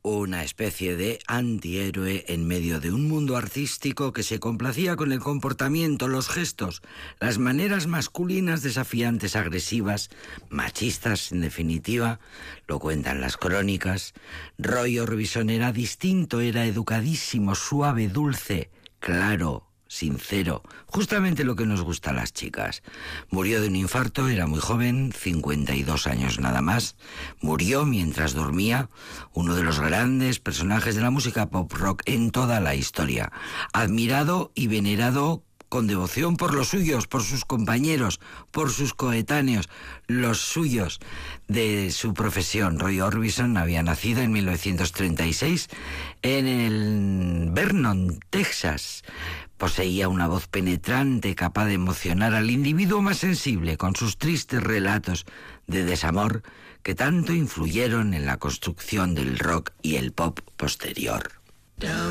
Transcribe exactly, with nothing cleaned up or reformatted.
una especie de antihéroe en medio de un mundo artístico que se complacía con el comportamiento, los gestos, las maneras masculinas desafiantes, agresivas, machistas en definitiva, lo cuentan las crónicas. Roy Orbison era distinto, era educadísimo, suave, dulce, claro, sincero, justamente lo que nos gusta a las chicas. Murió de un infarto, era muy joven, cincuenta y dos años nada más. Murió mientras dormía, uno de los grandes personajes de la música pop rock en toda la historia. Admirado y venerado con devoción por los suyos, por sus compañeros, por sus coetáneos, los suyos de su profesión. Roy Orbison había nacido en mil novecientos treinta y seis en el Vernon, Texas. Poseía una voz penetrante, capaz de emocionar al individuo más sensible con sus tristes relatos de desamor que tanto influyeron en la construcción del rock y el pop posterior.